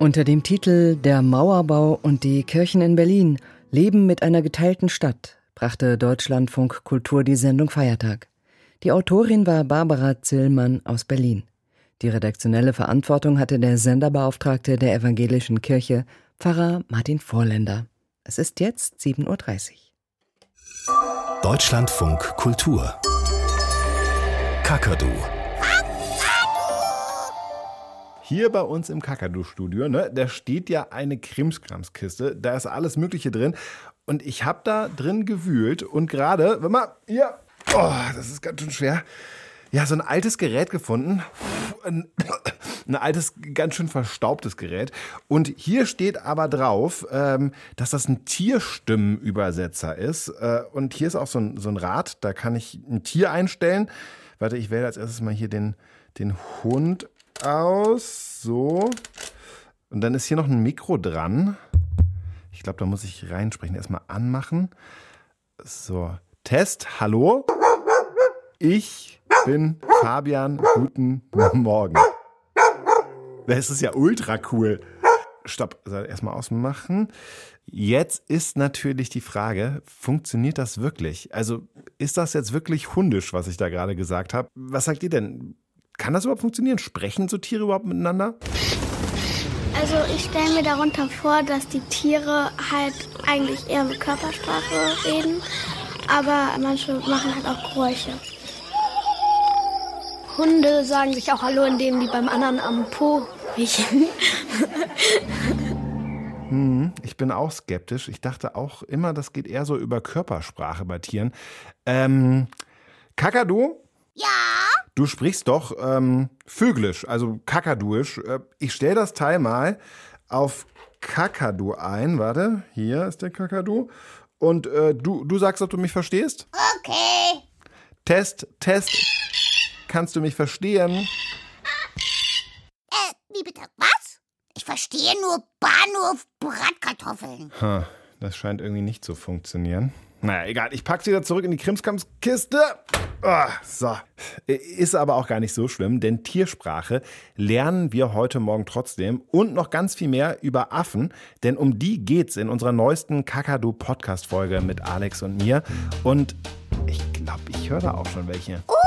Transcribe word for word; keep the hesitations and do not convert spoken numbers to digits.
Unter dem Titel »Der Mauerbau und die Kirchen in Berlin. Leben mit einer geteilten Stadt« brachte Deutschlandfunk Kultur die Sendung Feiertag. Die Autorin war Barbara Zillmann aus Berlin. Die redaktionelle Verantwortung hatte der Senderbeauftragte der Evangelischen Kirche, Pfarrer Martin Vorländer. Es ist jetzt sieben Uhr dreißig. Deutschlandfunk Kultur. Kakadu. Hier bei uns im Kakadu-Studio, ne, da steht ja eine Krimskramskiste, da ist alles Mögliche drin und ich habe da drin gewühlt und gerade, warte mal, hier, oh, das ist ganz schön schwer, ja, so ein altes Gerät gefunden, ein, ein altes, ganz schön verstaubtes Gerät und hier steht aber drauf, ähm, dass das ein Tierstimmenübersetzer ist äh, und hier ist auch so ein, so ein Rad, da kann ich ein Tier einstellen. Warte, ich wähle als erstes mal hier den, den Hund aus, so. Und dann ist hier noch ein Mikro dran. Ich glaube, da muss ich reinsprechen. Erstmal anmachen. So, Test, hallo. Ich bin Fabian, guten Morgen. Das ist ja ultra cool. Stopp, also erstmal ausmachen. Jetzt ist natürlich die Frage, funktioniert das wirklich? Also ist das jetzt wirklich hundisch, was ich da gerade gesagt habe? Was sagt ihr denn? Kann das überhaupt funktionieren? Sprechen so Tiere überhaupt miteinander? Also ich stelle mir darunter vor, dass die Tiere halt eigentlich eher mit Körpersprache reden, aber manche machen halt auch Geräusche. Hunde sagen sich auch Hallo, indem die beim anderen am Po riechen. Hm, ich bin auch skeptisch. Ich dachte auch immer, das geht eher so über Körpersprache bei Tieren. Ähm, Kakadu? Ja? Du sprichst doch ähm, Vöglisch, also Kakaduisch. Ich stelle das Teil mal auf Kakadu ein. Warte, hier ist der Kakadu. Und äh, du, du sagst, ob du mich verstehst? Okay. Test, Test. Kannst du mich verstehen? Äh, wie bitte? Was? Ich verstehe nur Bahnhof Bratkartoffeln. Ha, das scheint irgendwie nicht zu funktionieren. Naja, egal. Ich pack sie wieder zurück in die Krimskramskiste. Oh, so. Ist aber auch gar nicht so schlimm, denn Tiersprache lernen wir heute Morgen trotzdem und noch ganz viel mehr über Affen, denn um die geht's in unserer neuesten Kakadu-Podcast-Folge mit Alex und mir. Und ich glaube, ich höre da auch schon welche. Uh,